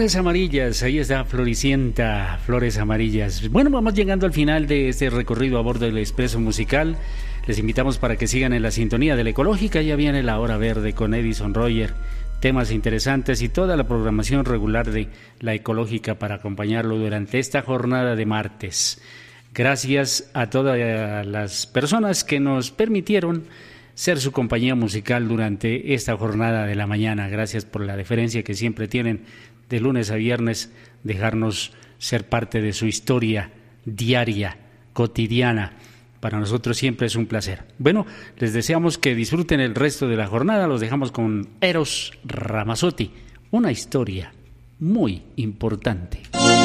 Flores amarillas, ahí está Floricienta, Flores amarillas. Bueno, vamos llegando al final de este recorrido a bordo del Expreso Musical. Les invitamos para que sigan en la sintonía de la Ecológica. Ya viene la Hora Verde con Edison Roger, temas interesantes y toda la programación regular de la Ecológica para acompañarlo durante esta jornada de martes. Gracias a todas las personas que nos permitieron ser su compañía musical durante esta jornada de la mañana. Gracias por la deferencia que siempre tienen de lunes a viernes, dejarnos ser parte de su historia diaria, cotidiana. Para nosotros siempre es un placer. Bueno, les deseamos que disfruten el resto de la jornada. Los dejamos con Eros Ramazzotti, una historia muy importante.